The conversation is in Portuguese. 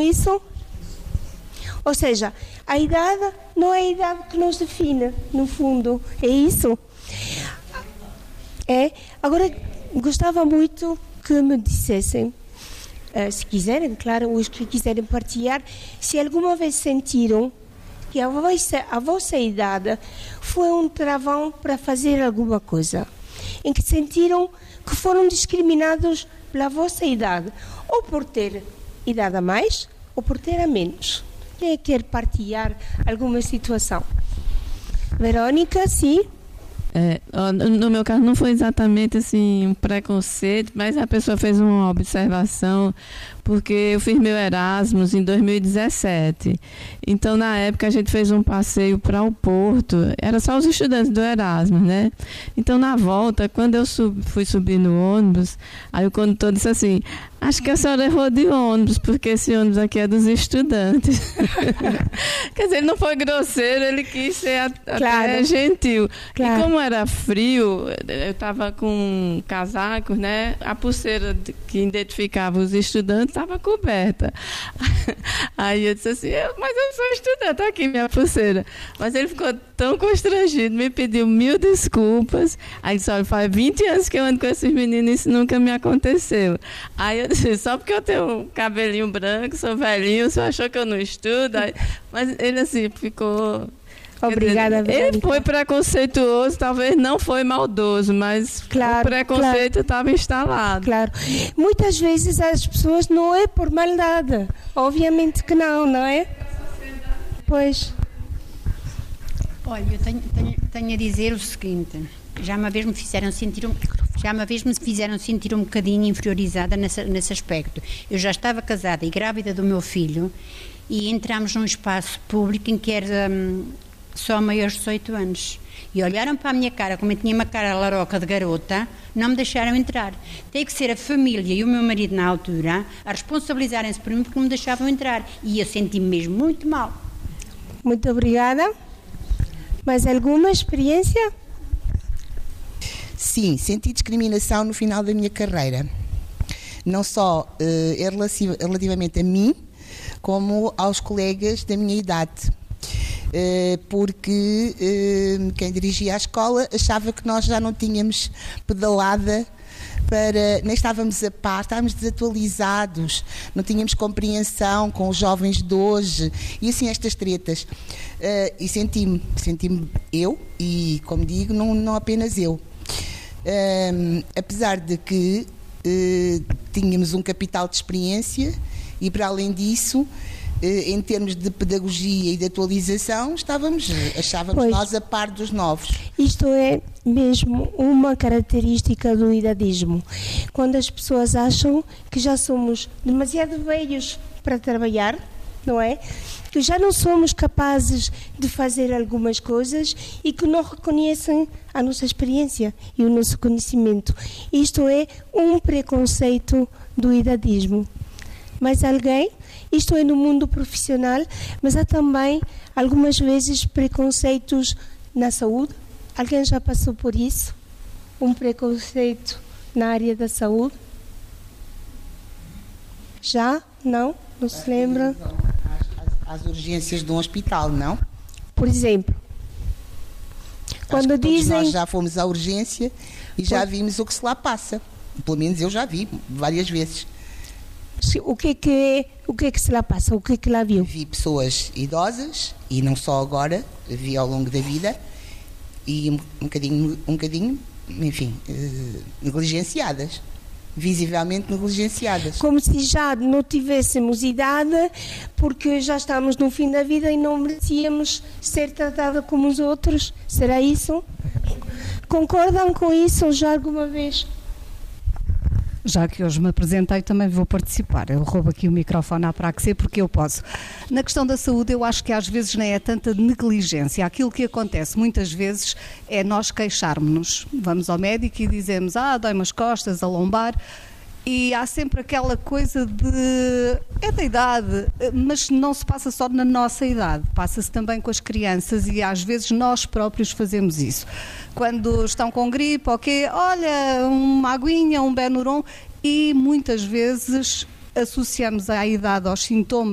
isso? Ou seja, a idade não é a idade que nos define, no fundo, é isso? Agora, gostava muito que me dissessem, se quiserem, claro, os que quiserem partilhar, se alguma vez sentiram que a vossa idade foi um travão para fazer alguma coisa, em que sentiram que foram discriminados pela vossa idade, ou por ter idade a mais, ou por ter a menos. Quem quer partilhar alguma situação? Verônica, sim? No meu caso não foi exatamente assim um preconceito, mas a pessoa fez uma observação, porque eu fiz meu Erasmus em 2017. Então, na época, a gente fez um passeio para o Porto. Era só os estudantes do Erasmus, né? Então, na volta, quando eu fui subir no ônibus, aí o condutor disse assim: acho que a senhora errou de ônibus, porque esse ônibus aqui é dos estudantes. Quer dizer, ele não foi grosseiro, ele quis ser até gentil. Claro. E como era frio, eu estava com casacos, né? A pulseira que identificava os estudantes estava coberta. Aí eu disse assim: mas eu sou estudante, aqui minha pulseira. Mas ele ficou tão constrangido, me pediu 1000 desculpas. Aí disse: olha, faz 20 anos que eu ando com esses meninos, isso nunca me aconteceu. Aí eu disse: só porque eu tenho um cabelinho branco, sou velhinho, você achou que eu não estudo? Aí, mas ele assim ficou... Obrigada, dizer, ele foi preconceituoso, talvez não foi maldoso, mas claro, o preconceito estava instalado. Claro. Muitas vezes as pessoas não é por maldade. Obviamente que não é? Pois. Olha, eu tenho a dizer o seguinte: já uma vez me fizeram sentir um bocadinho inferiorizada nesse aspecto. Eu já estava casada e grávida do meu filho e entramos num espaço público em que era só maiores de 18 anos. E olharam para a minha cara, como eu tinha uma cara laroca de garota, não me deixaram entrar. Tem que ser a família e o meu marido na altura a responsabilizarem-se por mim porque não me deixavam entrar. E eu senti-me mesmo muito mal. Muito obrigada. Mais alguma experiência? Sim, senti discriminação no final da minha carreira. Não só relativamente a mim, como aos colegas da minha idade. Porque quem dirigia a escola achava que nós já não tínhamos pedalada nem estávamos a par, estávamos desatualizados, não tínhamos compreensão com os jovens de hoje e assim estas tretas. E senti-me eu, e como digo, não apenas eu. Apesar de que tínhamos um capital de experiência e, para além disso, em termos de pedagogia e de atualização, achávamos nós a par dos novos. Isto é mesmo uma característica do idadismo. Quando as pessoas acham que já somos demasiado velhos para trabalhar, não é? Que já não somos capazes de fazer algumas coisas e que não reconhecem a nossa experiência e o nosso conhecimento. Isto é um preconceito do idadismo. Mais alguém? Isto é no mundo profissional, mas há também, algumas vezes, preconceitos na saúde. Alguém já passou por isso? Um preconceito na área da saúde? Já? Não? Não se lembra? Às urgências de um hospital, não? Por exemplo, quando dizem... Nós já fomos à urgência e já vimos o que se lá passa. Pelo menos eu já vi várias vezes. O que é que se lá passa? O que é que lá viu? Vi pessoas idosas, e não só agora, vi ao longo da vida, e um bocadinho, enfim, negligenciadas. Visivelmente negligenciadas. Como se já não tivéssemos idade, porque já estamos no fim da vida e não merecíamos ser tratada como os outros. Será isso? Concordam com isso já alguma vez? Já que hoje me apresentei, também vou participar. Eu roubo aqui o microfone à Praxis porque eu posso. Na questão da saúde, eu acho que às vezes nem é tanta negligência. Aquilo que acontece muitas vezes é nós queixarmos-nos. Vamos ao médico e dizemos: dói-me as costas, a lombar. E há sempre aquela coisa é da idade, mas não se passa só na nossa idade, passa-se também com as crianças e às vezes nós próprios fazemos isso. Quando estão com gripe, olha, uma aguinha, um Benuron, e muitas vezes associamos a idade aos sintomas